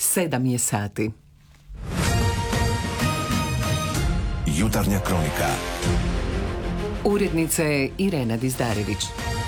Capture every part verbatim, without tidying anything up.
Sedam je sati. Jutarnja kronika. Urednica je Irena Dizdarević.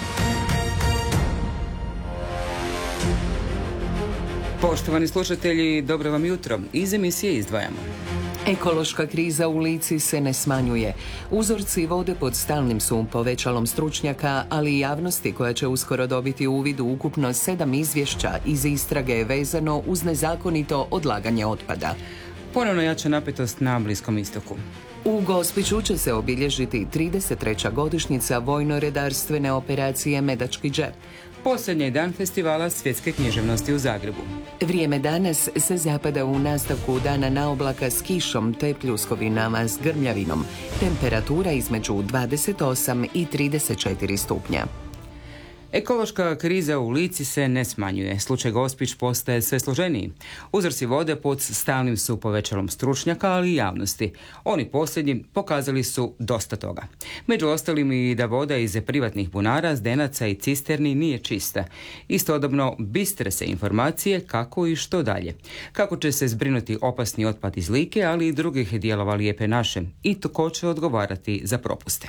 Poštovani slušatelji, dobro vam jutro. Iz emisije izdvajamo. Ekološka kriza u Lici se ne smanjuje. Uzorci vode pod stalnim su povećalom stručnjaka, ali i javnosti koja će uskoro dobiti uvid u ukupno sedam izvješća iz istrage vezano uz nezakonito odlaganje otpada. Ponovno jača napetost na Bliskom istoku. U Gospiću će se obilježiti trideset treća godišnjica vojno-redarstvene operacije Medački džep. Posljednji je dan festivala svjetske književnosti u Zagrebu. Vrijeme danas se zapada u nastavku dana na oblaka s kišom te pljuskovinama s grmljavinom. Temperatura između dvadeset osam i trideset četiri stupnja. Ekološka kriza u Lici se ne smanjuje. Slučaj Gospić postaje sve složeniji. Uzorci vode pod stalnim su povećalom stručnjaka, ali i javnosti. Oni posljednji pokazali su dosta toga. Među ostalim i da voda iz privatnih bunara, zdenaca i cisterni nije čista. Istodobno bistre se informacije kako i što dalje. Kako će se zbrinuti opasni otpad iz Like, ali i drugih dijelova Lijepe naše. I tko će odgovarati za propuste.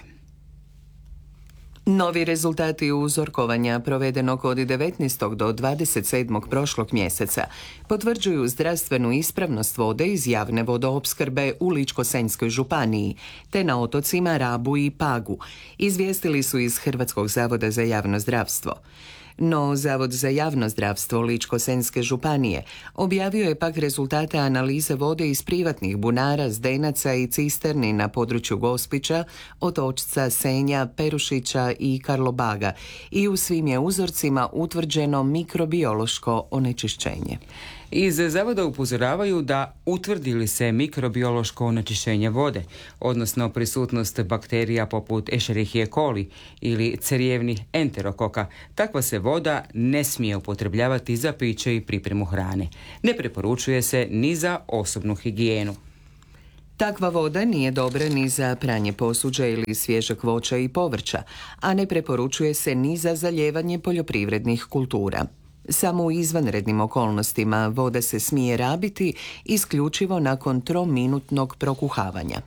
Novi rezultati uzorkovanja provedenog od devetnaestog do dvadeset sedmog prošlog mjeseca potvrđuju zdravstvenu ispravnost vode iz javne vodoopskrbe u Ličko-senjskoj županiji, te na otocima Rabu i Pagu, izvijestili su iz Hrvatskog zavoda za javno zdravstvo. No, Zavod za javno zdravstvo Ličko-senjske županije objavio je pak rezultate analize vode iz privatnih bunara, zdenaca i cisterni na području Gospića, Otočca, Senja, Perušića i Karlobaga i u svim je uzorcima utvrđeno mikrobiološko onečišćenje. Iz zavoda upozoravaju da utvrdi li se mikrobiološko onečišćenje vode, odnosno prisutnost bakterija poput Escherichia coli ili cerijevnih enterokoka, takva se voda ne smije upotrebljavati za piće i pripremu hrane. Ne preporučuje se ni za osobnu higijenu. Takva voda nije dobra ni za pranje posuđa ili svježeg voća i povrća, a ne preporučuje se ni za zalijevanje poljoprivrednih kultura. Samo u izvanrednim okolnostima voda se smije rabiti isključivo nakon trominutnog prokuhavanja.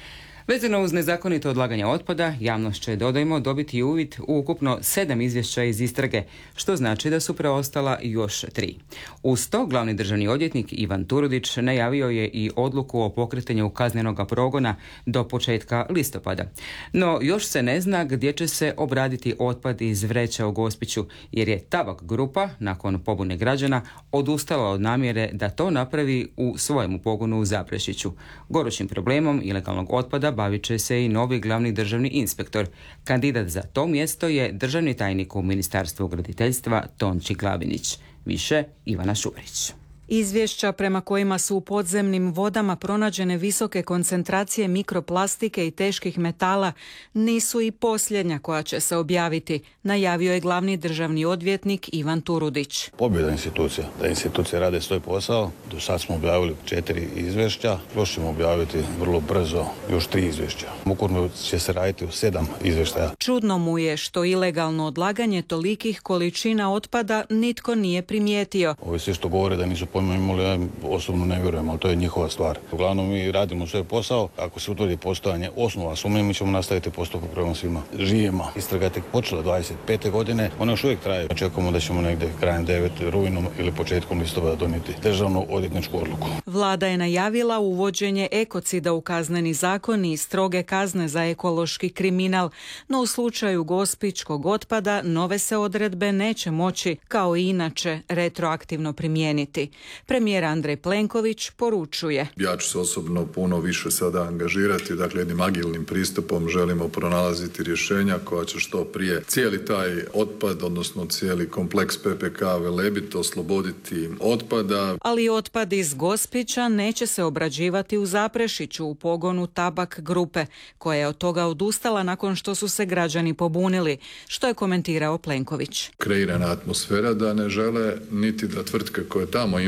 Vezano uz nezakonito odlaganje otpada, javnost će, dodajmo, dobiti uvid u ukupno sedam izvješća iz istrage, što znači da su preostala još tri. Uz to, glavni državni odvjetnik Ivan Turudić najavio je i odluku o pokretanju kaznenog progona do početka listopada. No, još se ne zna gdje će se obraditi otpad iz vreća u Gospiću, jer je Tabak grupa, nakon pobune građana, odustala od namjere da to napravi u svojemu pogonu u Zaprešiću. Gorućim problemom ilegalnog otpada bavit će se i novi glavni državni inspektor. Kandidat za to mjesto je državni tajnik u Ministarstvu graditeljstva Tonči Glavinić. Više Ivana Šurić. Izvješća prema kojima su u podzemnim vodama pronađene visoke koncentracije mikroplastike i teških metala nisu i posljednja koja će se objaviti, najavio je glavni državni odvjetnik Ivan Turudić. Pobjeda institucija, da institucije rade svoj posao. Do sad smo objavili četiri izvješća, još ćemo objaviti vrlo brzo još tri izvješća. Ukupno će se raditi u sedam izvještaja. Čudno mu je što ilegalno odlaganje tolikih količina otpada nitko nije primijetio. Ovi svi što govore da nisu pojma imali, ja osobno ne vjerujem, ali to je njihova stvar. Uglavnom mi radimo svoj posao, ako se utvrdi postojanje osnova sumnje, mi ćemo nastaviti postupak prema svima živima. Istraga je tek počela dvadeset pete godine, ona još uvijek traje. Očekujemo da ćemo negdje krajem devete rujnom ili početkom listopada donijeti državnu odvjetničku odluku. Vlada je najavila uvođenje ekocida u kazneni zakon i stroge kazne za ekološki kriminal, no u slučaju gospićkog otpada nove se odredbe neće moći, kao i inače, retroaktivno primijeniti. Premijer Andrej Plenković poručuje: Ja ću se osobno puno više sada angažirati, dakle jednim agilnim pristupom želimo pronalaziti rješenja koja će što prije cijeli taj otpad, odnosno cijeli kompleks P P K Velebit osloboditi otpada. Ali otpad iz Gospića neće se obrađivati u Zaprešiću u pogonu Tabak grupe, koja je od toga odustala nakon što su se građani pobunili, što je komentirao Plenković. Kreirana atmosfera da ne žele niti da tvrtke koje tamo imaju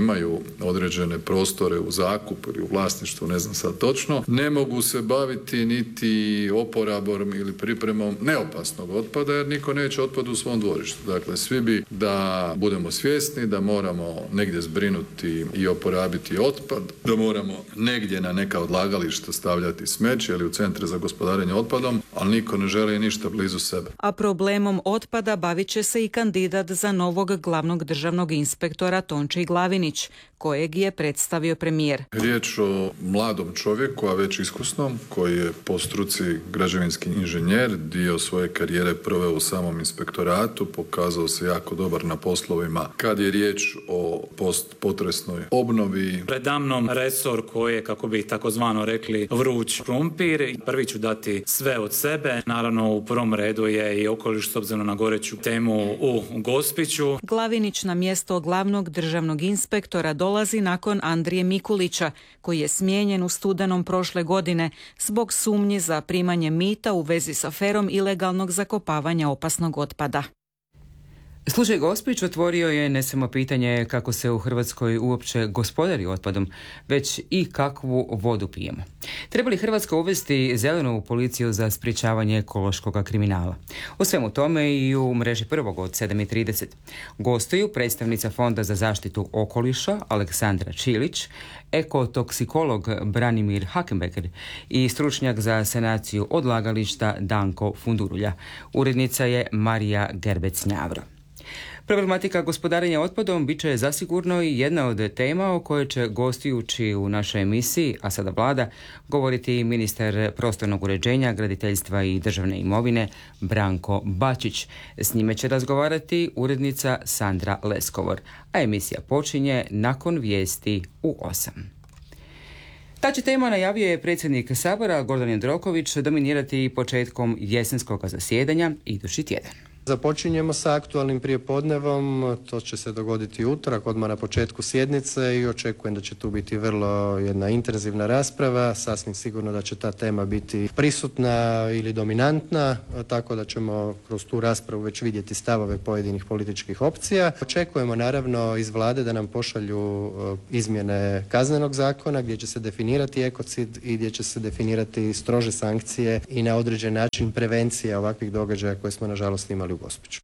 imaju određene prostore u zakup ili u vlasništvu, ne znam sad točno, ne mogu se baviti niti oporabom ili pripremom neopasnog otpada jer niko neće otpad u svom dvorištu. Dakle, svi bi da budemo svjesni da moramo negdje zbrinuti i oporabiti otpad, da moramo negdje na neka odlagališta stavljati smeće ili u centre za gospodarenje otpadom, ali niko ne želi ništa blizu sebe. A problemom otpada bavit će se i kandidat za novog glavnog državnog inspektora Tonči Glavinić, kojeg je predstavio premijer. Riječ o mladom čovjeku, a već iskusnom, koji je po struci građevinski inženjer, dio svoje karijere proveo u samom inspektoratu, pokazao se jako dobar na poslovima kad je riječ o postpotresnoj obnovi. Predamnom resor koji je, kako bi takozvano rekli, vruć krumpir. Prvi ću dati sve od sebe. Naravno, u prvom redu je i okoliš s obzirom na goreću temu u Gospiću. Glavinić na mjesto glavnog državnog inspektora dolazi nakon Andrije Mikulića, koji je smijenjen u studenom prošle godine zbog sumnji za primanje mita u vezi s aferom ilegalnog zakopavanja opasnog otpada. Slučaj Gospić otvorio je ne samo pitanje kako se u Hrvatskoj uopće gospodari otpadom, već i kakvu vodu pijemo. Treba li Hrvatska uvesti zelenu policiju za sprječavanje ekološkog kriminala? O svemu tome i u mreži prvog od sedam i trideset. Gostuju predstavnica Fonda za zaštitu okoliša Aleksandra Čilić, ekotoksikolog Branimir Hakenbeker i stručnjak za sanaciju odlagališta Danko Fundurulja. Urednica je Marija Gerbec-Njavro. Problematika gospodarenja otpadom bit će zasigurno i jedna od tema o kojoj će gostujući u našoj emisiji, a sada vlada, govoriti ministar prostornog uređenja, graditeljstva i državne imovine Branko Bačić. S njime će razgovarati urednica Sandra Leskovor, a emisija počinje nakon vijesti u osam. Ta će tema, najavio je predsjednik Sabora Gordan Jandroković, dominirati početkom jesenskog zasjedanja idući tjedan. Započinjemo sa aktualnim prijepodnevom, to će se dogoditi utorak, odmah na početku sjednice i očekujem da će tu biti vrlo jedna intenzivna rasprava, sasvim sigurno da će ta tema biti prisutna ili dominantna, tako da ćemo kroz tu raspravu već vidjeti stavove pojedinih političkih opcija. Očekujemo naravno iz vlade da nam pošalju izmjene kaznenog zakona gdje će se definirati ekocid i gdje će se definirati strože sankcije i na određen način prevencija ovakvih događaja koje smo nažalost imali u Gospiću.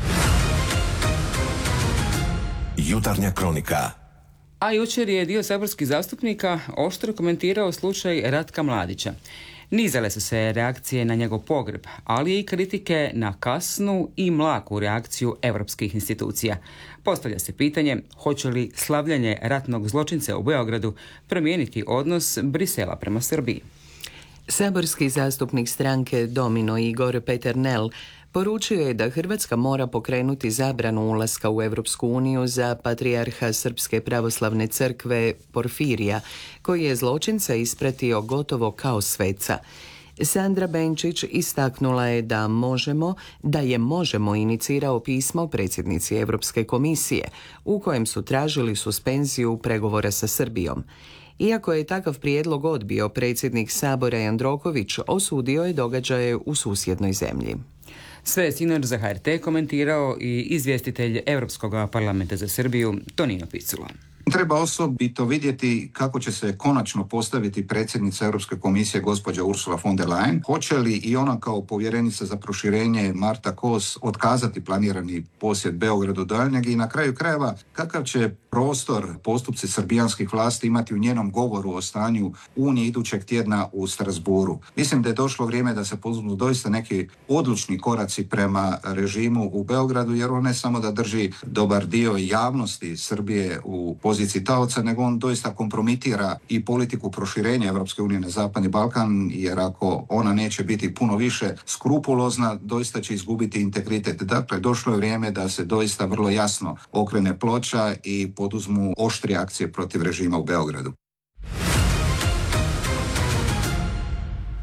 Jutarnja kronika. A jučer je dio saborskih zastupnika oštro komentirao slučaj Ratka Mladića. Nizale su se reakcije na njegov pogreb, ali i kritike na kasnu i mlaku reakciju europskih institucija. Postavlja se pitanje hoće li slavljanje ratnog zločinca u Beogradu promijeniti odnos Brisela prema Srbiji. Saborski zastupnik stranke Domino Igor Peternel poručio je da Hrvatska mora pokrenuti zabranu ulaska u Europsku uniju za patrijarha Srpske pravoslavne crkve Porfirija, koji je zločinca ispratio gotovo kao sveca. Sandra Benčić istaknula je da možemo, da je možemo inicirao pismo predsjednici Europske komisije u kojem su tražili suspenziju pregovora sa Srbijom. Iako je takav prijedlog odbio, predsjednik Sabora Jandroković osudio je događaje u susjednoj zemlji. Sve je sinoć za H R T komentirao i izvjestitelj Europskog parlamenta za Srbiju Tonino Picula. Treba osobito vidjeti kako će se konačno postaviti predsjednica Europske komisije gospođa Ursula von der Leyen. Hoće li i ona kao povjerenica za proširenje Marta Kos otkazati planirani posjet Beogradu daljnjeg i na kraju krajeva kakav će prostor postupci srbijanskih vlasti imati u njenom govoru o stanju Unije idućeg tjedna u Strasburu. Mislim da je došlo vrijeme da se poduzmu doista neki odlučni koraci prema režimu u Beogradu, jer on ne samo da drži dobar dio javnosti Srbije u poziciji taoca, nego on doista kompromitira i politiku proširenja Europske unije na Zapadni Balkan, jer ako ona neće biti puno više skrupulozna, doista će izgubiti integritet. Dakle, došlo je vrijeme da se doista vrlo jasno okrene ploča i poduzmu oštrije akcije protiv režima u Beogradu.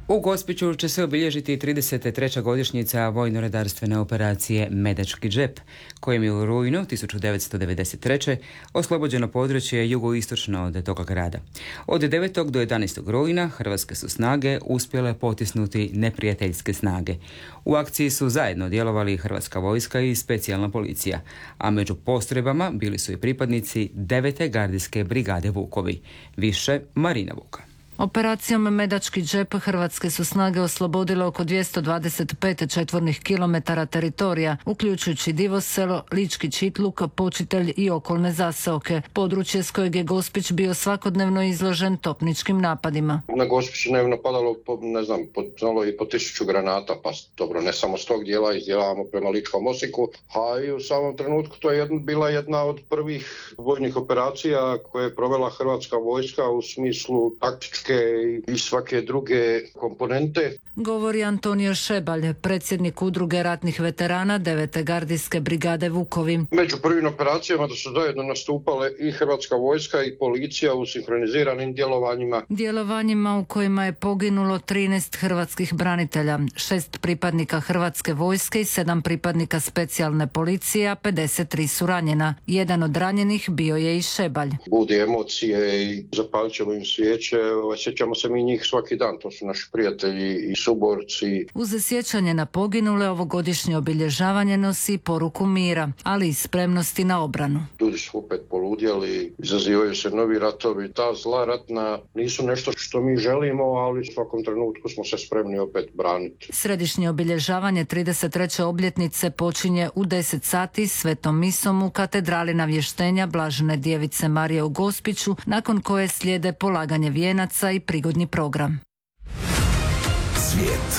U Gospiću će se obilježiti trideset treća godišnjica vojno-redarstvene operacije Medački džep, kojim je u rujnu tisuću devetsto devedeset treće oslobođeno područje jugoistočno od toga grada. Od devetog do jedanaestog rujna hrvatske su snage uspjele potisnuti neprijateljske snage. U akciji su zajedno djelovali hrvatska vojska i specijalna policija, a među postrojbama bili su i pripadnici devete gardijske brigade Vukovi. Više Marina Vuka. Operacijom Medački džep hrvatske su snage oslobodile oko dvjesto dvadeset pet četvornih kilometara teritorija, uključujući Divoselo, Lički Čitluk, Počitelj i okolne zaseoke, područje s kojeg je Gospić bio svakodnevno izložen topničkim napadima. Na Gospić je napadalo, po, ne znam, po, znalo i po tisuću granata, pa dobro, ne samo s tog dijela, izdjelavamo prema Ličkom Osijeku, a i u samom trenutku to je jedna, bila jedna od prvih vojnih operacija koje je provela hrvatska vojska u smislu taktičke i svake druge komponente. Govori Antonio Šebalj, predsjednik udruge ratnih veterana devete gardijske brigade Vukovi. Među prvim operacijama da su zajedno nastupale i hrvatska vojska i policija u sinhroniziranim djelovanjima. Djelovanjima u kojima je poginulo trinaest hrvatskih branitelja, šest pripadnika hrvatske vojske i sedam pripadnika specijalne policije, a pedeset tri su ranjena. Jedan od ranjenih bio je i Šebalj. Budi emocije i zapalit ćemo im svijeće. Sjećamo se mi njih svaki dan, to su naši prijatelji i suborci. Uz sjećanje na poginule ovogodišnje obilježavanje nosi poruku mira, ali i spremnosti na obranu. Ljudi su opet poludjeli, izazivaju se novi ratovi, ta zla ratna nisu nešto što mi želimo, ali u svakom trenutku smo se spremni opet braniti. Središnje obilježavanje trideset treće obljetnice počinje u deset sati svetom misom u katedrali Navještenja Blažene djevice Marije u Gospiću, nakon koje slijede polaganje vijenaca i prigodni program. Svijet.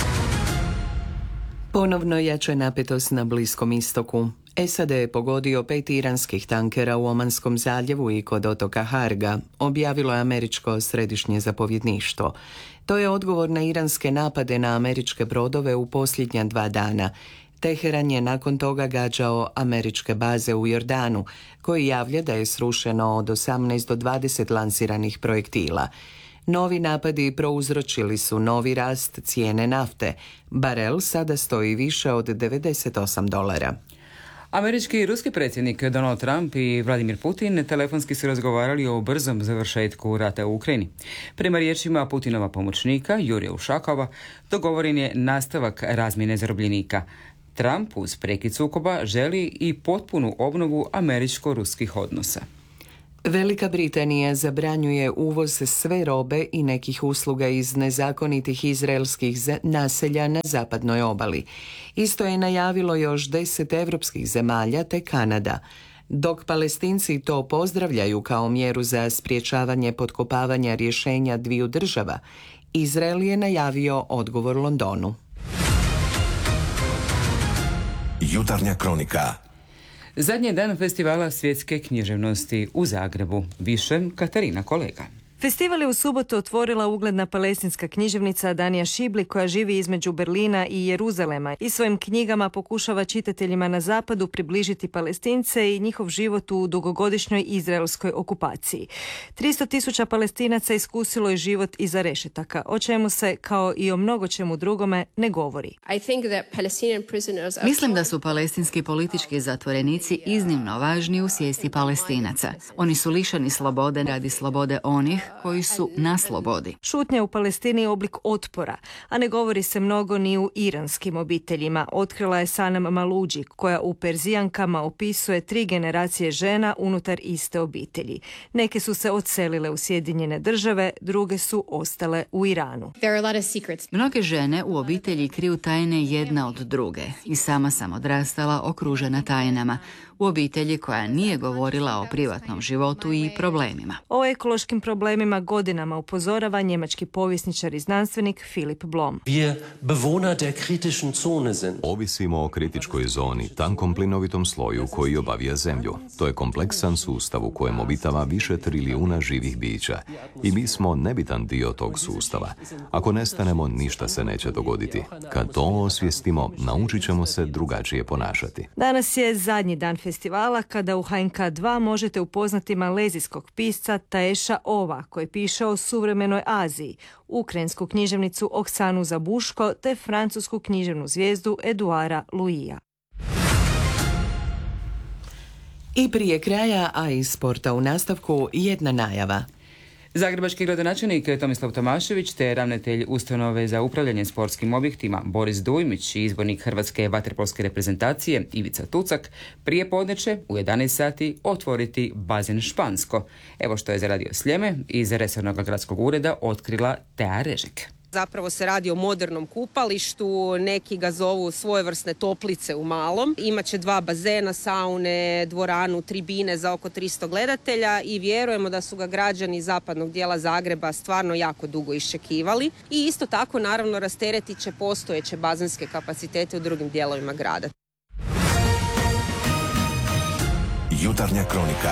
Ponovno jača napetost na Bliskom istoku. S A D je pogodio pet iranskih tankera u Omanskom zaljevu i kod otoka Harga, objavilo je američko središnje zapovjedništvo. To je odgovor na iranske napade na američke brodove u posljednja dva dana. Teheran je nakon toga gađao američke baze u Jordanu, koji javlja da je srušeno od osamnaest do dvadeset lansiranih projektila. Novi napadi prouzročili su novi rast cijene nafte. Barel sada stoji više od devedeset osam dolara. Američki i ruski predsjednik Donald Trump i Vladimir Putin telefonski su razgovarali o brzom završetku rata u Ukrajini. Prema riječima Putinova pomoćnika Jurija Ušakova, dogovoren je nastavak razmjene zarobljenika. Trump uz prekid sukoba želi i potpunu obnovu američko-ruskih odnosa. Velika Britanija zabranjuje uvoz sve robe i nekih usluga iz nezakonitih izraelskih naselja na zapadnoj obali. Isto je najavilo još deset evropskih zemalja te Kanada. Dok Palestinci to pozdravljaju kao mjeru za sprječavanje potkopavanja rješenja dviju država, Izrael je najavio odgovor Londonu. Jutarnja kronika. Zadnji dan festivala svjetske književnosti u Zagrebu. Više Katarina Kolega. Festival je u subotu otvorila ugledna palestinska književnica Danija Šibli, koja živi između Berlina i Jeruzalema i svojim knjigama pokušava čitateljima na zapadu približiti Palestince i njihov život u dugogodišnjoj izraelskoj okupaciji. tristo tisuća Palestinaca iskusilo je život iza rešetaka, o čemu se, kao i o mnogo čemu drugome, ne govori. Mislim da su palestinski politički zatvorenici iznimno važni u svijesti Palestinaca. Oni su lišeni slobode radi slobode onih koji su na slobodi. Šutnja u Palestini je oblik otpora, a ne govori se mnogo ni u iranskim obiteljima, otkrila je Sanam Maluđi, koja u Perzijankama opisuje tri generacije žena unutar iste obitelji. Neke su se odselile u Sjedinjene države, druge su ostale u Iranu. Mnoge žene u obitelji kriju tajne jedna od druge i sama sam odrastala okružena tajnama. U obitelji koja nije govorila o privatnom životu i problemima. O ekološkim problemima godinama upozorava njemački povjesničar i znanstvenik Philip Blom. Ovisimo o kritičkoj zoni, tankom plinovitom sloju koji obavija zemlju. To je kompleksan sustav u kojem obitava više trilijuna živih bića. I mi smo nebitan dio tog sustava. Ako nestanemo, ništa se neće dogoditi. Kad to osvijestimo, naučit ćemo se drugačije ponašati. Danas je zadnji dan festivala kada u H N K dva možete upoznati malezijskog pisca Taesha Ova koji piše o suvremenoj Aziji, ukrajinsku književnicu Oksanu Zabuško te francusku književnu zvijezdu Eduara Louisa. I prije kraja, a iz sporta u nastavku, jedna najava. Zagrebački gradonačelnik Tomislav Tomašević te ravnatelj ustanove za upravljanje sportskim objektima Boris Dujmić i izbornik Hrvatske vaterpolske reprezentacije Ivica Tucak prije podne će u jedanaest sati otvoriti bazen Špansko. Evo što je za Radio Sljeme iz resornog gradskog ureda otkrila Tea Režek. Zapravo se radi o modernom kupalištu, neki ga zovu svojevrsne toplice u malom. Imaće dva bazena, saune, dvoranu, tribine za oko tristo gledatelja i vjerujemo da su ga građani zapadnog dijela Zagreba stvarno jako dugo iščekivali. I isto tako naravno rasteretit će postojeće bazenske kapacitete u drugim dijelovima grada. Jutarnja kronika.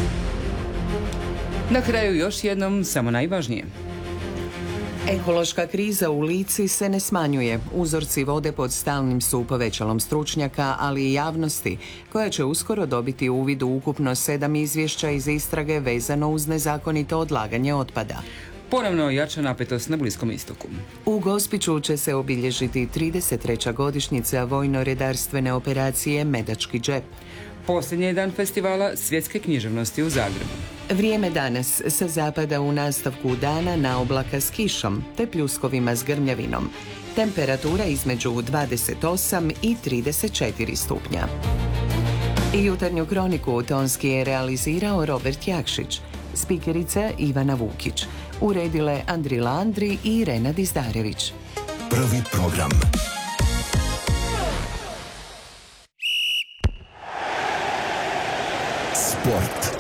Na kraju još jednom samo najvažnije. Ekološka kriza u Lici se ne smanjuje. Uzorci vode pod stalnim su povećalom stručnjaka, ali i javnosti, koja će uskoro dobiti uvid u ukupno sedam izvješća iz istrage vezano uz nezakonito odlaganje otpada. Ponovno jača napetost na Bliskom istoku. U Gospiću će se obilježiti trideset treća godišnjica vojno-redarstvene operacije Medački džep. Posljednji je dan festivala svjetske književnosti u Zagrebu. Vrijeme danas sa zapada u nastavku dana na oblaka s kišom te pljuskovima s grmljavinom. Temperatura između dvadeset osam i trideset četiri stupnja. I jutarnju kroniku tonski je realizirao Robert Jakšić, spikerica Ivana Vukić, uredile Andrila Andri i Irena Dizdarević. Prvi program. Sport.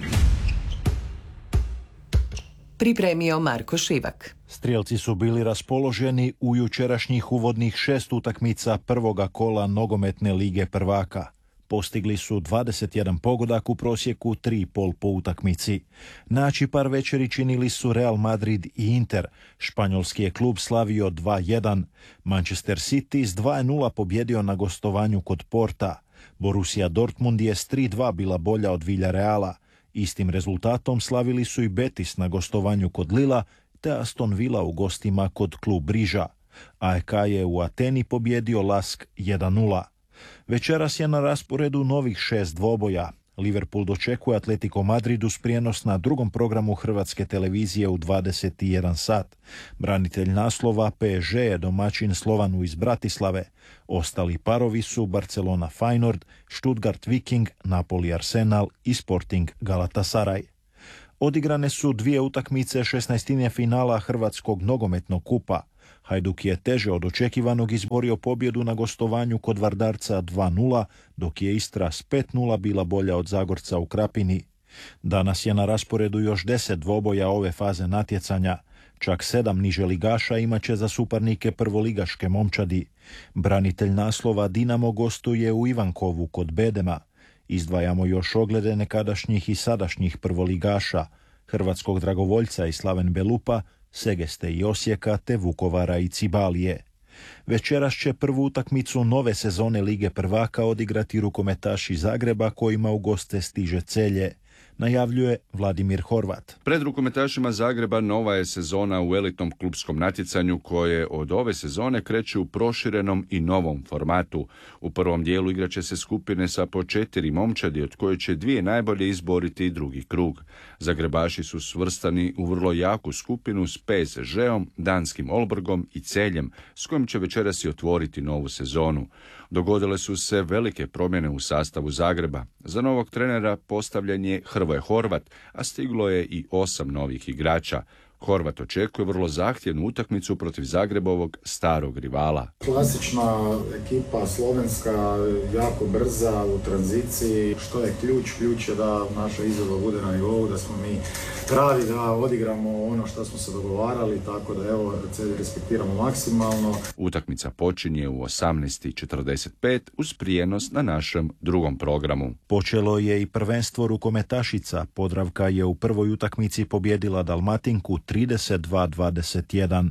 Pripremio Marko Šivak. Strijelci su bili raspoloženi u jučerašnjih uvodnih šest utakmica prvoga kola nogometne lige prvaka. Postigli su dvadeset jedan pogodak u prosjeku, tri i pol po utakmici. Naći par večeri činili su Real Madrid i Inter. Španjolski je klub slavio dva jedan. Manchester City s dva nula pobjedio na gostovanju kod Porta. Borussia Dortmund je s tri dva bila bolja od Villareala. Istim rezultatom slavili su i Betis na gostovanju kod Lila, te Aston Villa u gostima kod klub Briža. A E K je u Ateni pobjedio Lask jedan nula. Večeras je na rasporedu novih šest dvoboja. Liverpool dočekuje Atletico Madrid uz prijenos na drugom programu Hrvatske televizije u dvadeset jedan sat. Branitelj naslova P S G je domaćin Slovanu iz Bratislave. Ostali parovi su Barcelona Feyenoord, Stuttgart Viking, Napoli Arsenal i Sporting Galatasaray. Odigrane su dvije utakmice šesnaestine finala Hrvatskog nogometnog kupa. Hajduk je teže od očekivanog izborio pobjedu na gostovanju kod Vardarca dva nula, dok je Istra s pet nula bila bolja od Zagorca u Krapini. Danas je na rasporedu još deset dvoboja ove faze natjecanja. Čak sedam niže ligaša imaće za suparnike prvoligaške momčadi. Branitelj naslova Dinamo gostuje u Ivankovu kod Bedema. Izdvajamo još oglede nekadašnjih i sadašnjih prvoligaša, Hrvatskog dragovoljca i Slaven Belupa, Segeste i Osijeka te Vukovara i Cibalije. Večeras će prvu utakmicu nove sezone Lige prvaka odigrati rukometaši Zagreba kojima u goste stiže Celje. Najavljuje Vladimir Horvat. Pred rukometašima Zagreba nova je sezona u elitnom klupskom natjecanju koje od ove sezone kreće u proširenom i novom formatu. U prvom dijelu igraće se skupine sa po četiri momčadi, od koje će dvije najbolje izboriti drugi krug. Zagrebaši su svrstani u vrlo jaku skupinu s P S G-om, danskim Olborgom i Celjem, s kojim će večeras i otvoriti novu sezonu. Dogodile su se velike promjene u sastavu Zagreba. Za novog trenera postavljen je Hrvoje Horvat, a stiglo je i osam novih igrača. Horvat očekuje vrlo zahtjevnu utakmicu protiv Zagrebovog starog rivala. Klasična ekipa, slovenska, jako brza u tranziciji. Što je ključ? Ključ je da naša izvedba bude na nivou, da smo mi pravi, da odigramo ono što smo se dogovarali, tako da evo, se respektiramo maksimalno. Utakmica počinje u osamnaest i četrdeset pet uz prijenos na našem drugom programu. Počelo je i prvenstvo rukometašica. Podravka je u prvoj utakmici pobjedila Dalmatinku trideset dva dvadeset jedan.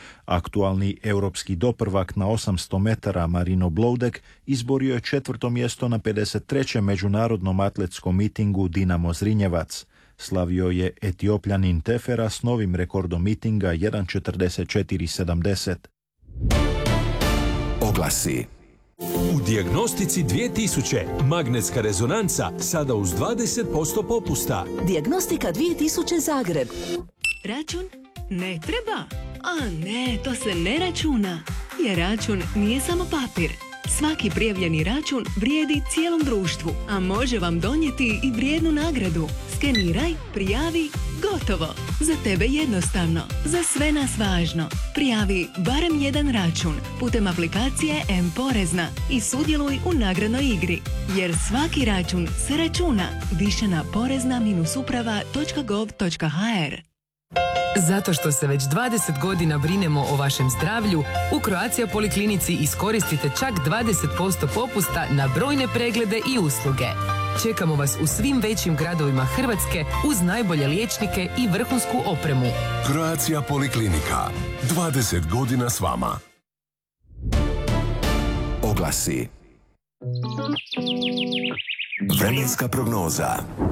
Aktualni europski doprvak na osamsto metara Marino Bloudek izborio je četvrto mjesto na pedeset trećem međunarodnom atletskom mitingu Dinamo Zrinjevac. Slavio je Etiopljanin Tefera s novim rekordom mitinga jedan četrdeset četiri sedamdeset. Oglasi. U Dijagnostici dvije tisuće magnetska rezonanca sada uz dvadeset posto popusta. Dijagnostika dvije tisuće Zagreb. Račun? Ne treba. A ne, to se ne računa. Jer račun nije samo papir. Svaki prijavljeni račun vrijedi cijelom društvu, a može vam donijeti i vrijednu nagradu. Skeniraj, prijavi, gotovo. Za tebe jednostavno, za sve nas važno. Prijavi barem jedan račun putem aplikacije M-Porezna i sudjeluj u nagradnoj igri. Jer svaki račun se računa. Više na porezna uprava točka gov točka ha er. Zato što se već dvadeset godina brinemo o vašem zdravlju, u Croatia Poliklinici iskoristite čak dvadeset posto popusta na brojne preglede i usluge. Čekamo vas u svim većim gradovima Hrvatske uz najbolje liječnike i vrhunsku opremu. Croatia Poliklinika. dvadeset godina s vama. Oglasi. Vremenska prognoza.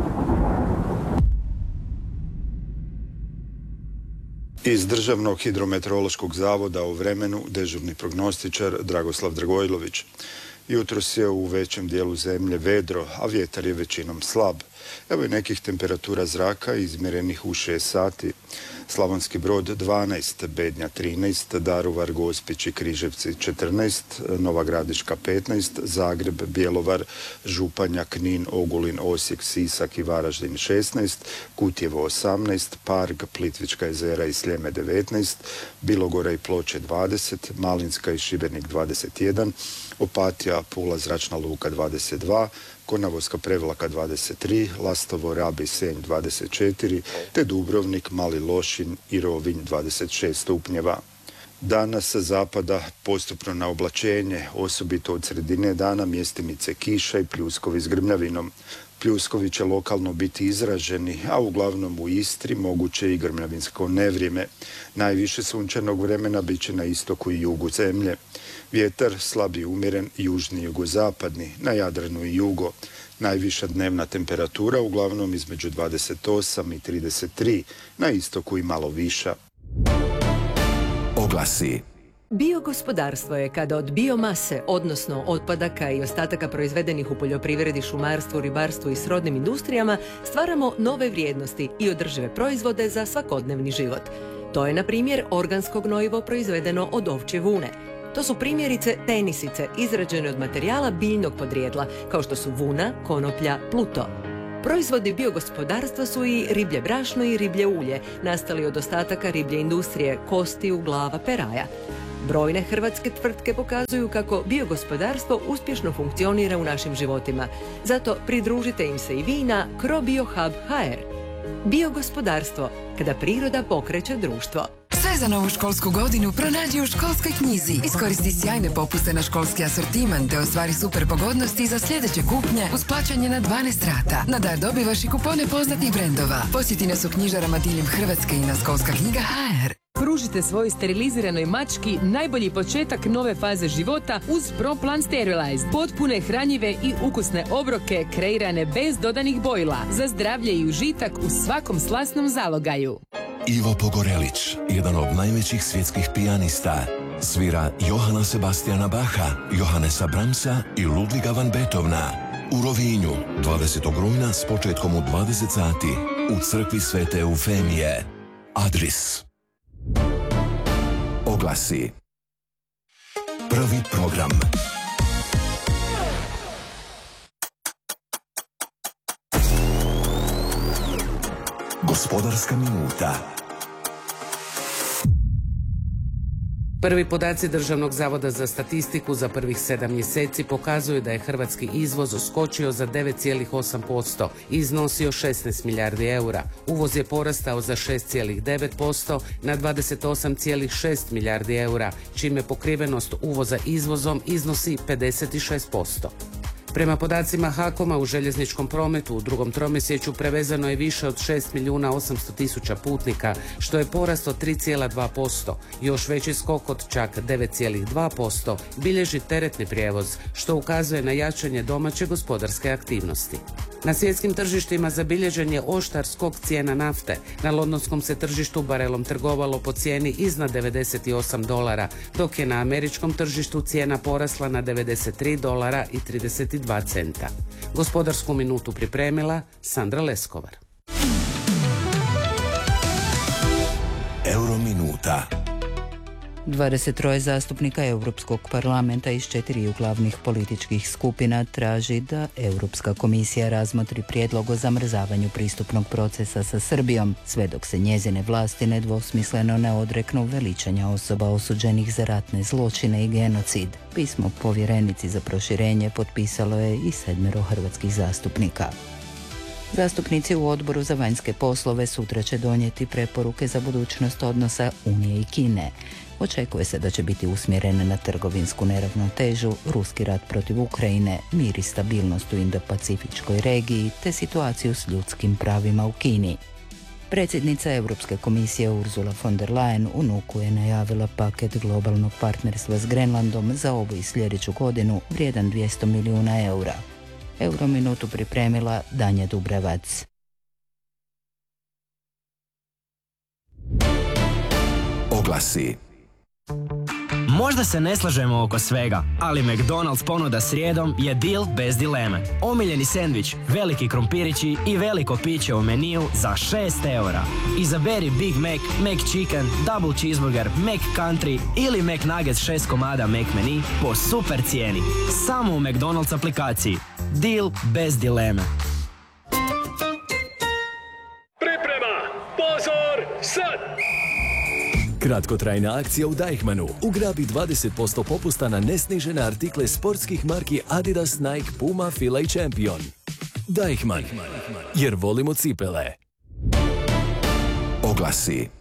Iz Državnog hidrometeorološkog zavoda o vremenu dežurni prognostičar Dragoslav Dragojlović. Jutros je u većem dijelu zemlje vedro, a vjetar je većinom slab. Evo i nekih temperatura zraka izmjerenih u šest sati. Slavonski Brod dvanaest, Bednja trinaest, Daruvar, Gospić i Križevci četrnaest, Nova Gradiška petnaest, Zagreb, Bjelovar, Županja, Knin, Ogulin, Osijek, Sisak i Varaždin šesnaest, Kutjevo osamnaest, Parg, Plitvička jezera i Sljeme devetnaest, Bilogora i Ploče dvadeset, Malinska i Šibenik dvadeset jedan, Opatija, Pula, Zračna luka dvadeset dva, Konavolska Prevlaka dvadeset tri, Lastovo, Rab i Senj dvadeset četiri, te Dubrovnik, Mali Lošinj i Rovinj dvadeset šest stupnjeva. Danas sa zapada postupno na oblačenje, osobito od sredine dana mjestimice kiša i pljuskovi s grmljavinom. Pljuskovi će lokalno biti izraženi, a uglavnom u Istri moguće i grmljavinsko nevrijeme. Najviše sunčanog vremena bit će na istoku i jugu zemlje. Vjetar slab i umjeren, južni jugozapadni, na Jadranu i jugo. Najviša dnevna temperatura uglavnom između dvadeset osam i trideset tri, na istoku i malo viša. Oglasi. Biogospodarstvo je kada od biomase, odnosno otpadaka i ostataka proizvedenih u poljoprivredi, šumarstvu, ribarstvu i srodnim industrijama, stvaramo nove vrijednosti i održive proizvode za svakodnevni život. To je, na primjer, organsko gnojivo proizvedeno od ovčje vune. To su primjerice tenisice izrađene od materijala biljnog podrijetla, kao što su vuna, konoplja, pluto. Proizvodi biogospodarstva su i riblje brašno i riblje ulje, nastali od ostataka riblje industrije, kostiju, glava, peraja. Brojne hrvatske tvrtke pokazuju kako biogospodarstvo uspješno funkcionira u našim životima. Zato pridružite im se i vi na CroBioHub točka ha er. Biogospodarstvo, kada priroda pokreće društvo. Sve za novu školsku godinu pronađi u Školskoj knjizi. Iskoristi sjajne popuste na školski asortiman te ostvari super pogodnosti za sljedeće kupnje uz plaćanje na dvanaest rata. Na dar dobivaš i kupone poznatih brendova. Posjeti nas u knjižarama diljem Hrvatske i na školska knjiga točka ha er. Pružite svojoj steriliziranoj mački najbolji početak nove faze života uz ProPlan Sterilized. Potpune, hranjive i ukusne obroke kreirane bez dodanih bojila za zdravlje i užitak u svakom slasnom zalogaju. Ivo Pogorelić, jedan od najvećih svjetskih pijanista, svira Johana Sebastiana Bacha, Johannesa Brahmsa i Ludviga van Beethovena. U Rovinju, dvadesetog rujna s početkom u dvadeset sati, u crkvi Svete Eufemije. Adris. Oglasi. Prvi program. Gospodarska minuta. Prvi podaci Državnog zavoda za statistiku za prvih sedam mjeseci pokazuju da je hrvatski izvoz skočio za devet zarez osam posto i iznosio šesnaest milijardi eura. Uvoz je porastao za šest zarez devet posto na dvadeset osam zarez šest milijardi eura, čime pokrivenost uvoza izvozom iznosi pedeset šest posto. Prema podacima HAKOM-a u željezničkom prometu u drugom tromjesečju prevezano je više od šest milijuna osamsto tisuća putnika, što je porast od tri zarez dva posto. Još veći skok od čak devet zarez dva posto bilježi teretni prijevoz, što ukazuje na jačanje domaće gospodarske aktivnosti. Na svjetskim tržištima zabilježen je oštar skok cijena nafte. Na londonskom se tržištu barelom trgovalo po cijeni iznad devedeset osam dolara, dok je na američkom tržištu cijena porasla na devedeset tri dolara i trideset dva centa. Gospodarsku minutu pripremila Sandra Leskovar. Eurominuta. dvadeset troje zastupnika Europskog parlamenta iz četiri glavnih političkih skupina traži da Europska komisija razmotri prijedlog o zamrzavanju pristupnog procesa sa Srbijom, sve dok se njezine vlasti nedvosmisleno ne odreknu veličanja osoba osuđenih za ratne zločine i genocid. Pismo povjerenici za proširenje potpisalo je i sedmero hrvatskih zastupnika. Zastupnici u Odboru za vanjske poslove sutra će donijeti preporuke za budućnost odnosa Unije i Kine. Očekuje se da će biti usmjerene na trgovinsku neravnotežu, ruski rat protiv Ukrajine, mir i stabilnost u Indo-Pacifičkoj regiji te situaciju s ljudskim pravima u Kini. Predsjednica Europske komisije Ursula von der Leyen u Nuku je najavila paket globalnog partnerstva s Grenlandom za ovu i sljedeću godinu vrijedan dvjesto milijuna eura. Eurominutu pripremila Danja Dubrevac. Oglasi. Možda se ne slažemo oko svega, ali McDonald's ponuda srijedom je deal bez dileme. Omiljeni sendvič, veliki krompirići i veliko piće u meniju za šest eura. Izaberi Big Mac, McChicken, Double Cheeseburger, McCountry ili McNuggets šest komada McMenu po super cijeni. Samo u McDonald's aplikaciji. Deal bez dileme. Priprema! Pozor! Sad! Kratkotrajna akcija u Deichmannu. Ugrabi dvadeset posto popusta na nesnižene artikle sportskih marki Adidas, Nike, Puma, Fila i Champion. Deichmann. Jer volimo cipele. Oglasi.